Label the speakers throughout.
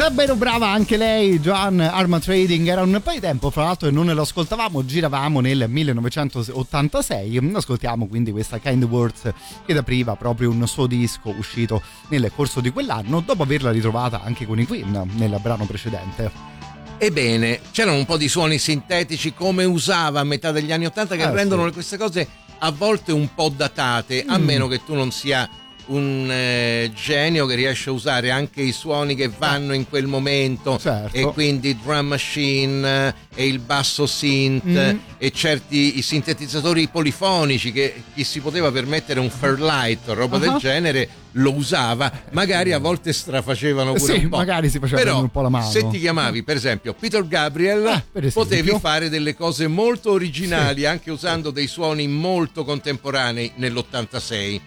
Speaker 1: Davvero brava anche lei, Joanne Armatrading. Era un po' di tempo, fra l'altro, e non lo ascoltavamo. Giravamo nel 1986. Ascoltiamo quindi questa Kind Words, che apriva proprio un suo disco uscito nel corso di quell'anno, dopo averla ritrovata anche con i Queen nel brano precedente.
Speaker 2: Ebbene, c'erano un po' di suoni sintetici come usava a metà degli anni '80 che rendono queste cose a volte un po' datate, a meno che tu non sia un genio che riesce a usare anche i suoni che vanno in quel momento,
Speaker 1: certo.
Speaker 2: E quindi drum machine e il basso synth e certi i sintetizzatori polifonici che chi si poteva permettere un Fairlight o roba del genere lo usava, magari a volte strafacevano pure un po',
Speaker 1: magari si faceva
Speaker 2: però
Speaker 1: un po' la mano.
Speaker 2: se ti chiamavi per esempio Peter Gabriel, potevi fare delle cose molto originali, anche usando dei suoni molto contemporanei nell'86.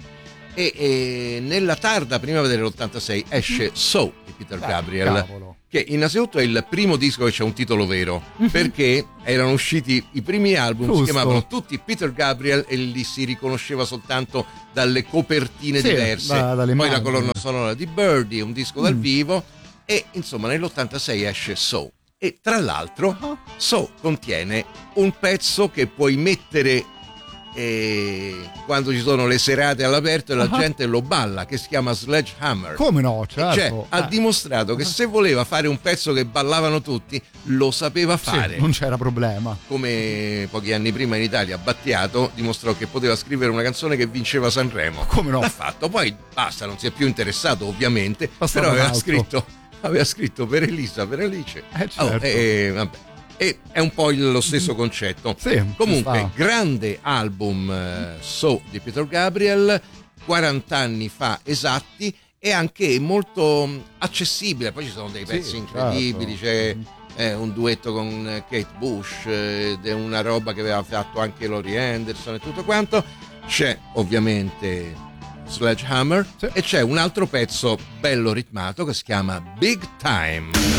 Speaker 2: E nella tarda primavera dell'86 esce So di Peter Gabriel, che innanzitutto è il primo disco che c'è un titolo vero, perché erano usciti i primi album, si chiamavano tutti Peter Gabriel e li si riconosceva soltanto dalle copertine diverse, poi la colonna sonora di Birdie, un disco dal vivo, e insomma nell'86 esce So. E tra l'altro So contiene un pezzo che puoi mettere quando ci sono le serate all'aperto e la gente lo balla, che si chiama Sledgehammer.
Speaker 1: Come no, certo.
Speaker 2: Cioè, ha dimostrato che se voleva fare un pezzo che ballavano tutti, lo sapeva fare.
Speaker 1: Non c'era problema.
Speaker 2: Come pochi anni prima in Italia Battiato dimostrò che poteva scrivere una canzone che vinceva Sanremo.
Speaker 1: Come no?
Speaker 2: L'ha fatto, poi basta, non si è più interessato ovviamente,
Speaker 1: Passava
Speaker 2: però aveva scritto per Elisa, per Alice.
Speaker 1: Certo.
Speaker 2: Vabbè. E è un po' lo stesso concetto. Comunque, grande album So di Peter Gabriel, 40 anni fa esatti, e anche molto accessibile. Poi ci sono dei pezzi incredibili, certo. C'è un duetto con Kate Bush, una roba che aveva fatto anche Laurie Anderson e tutto quanto. C'è ovviamente Sledgehammer e c'è un altro pezzo bello ritmato che si chiama Big Time.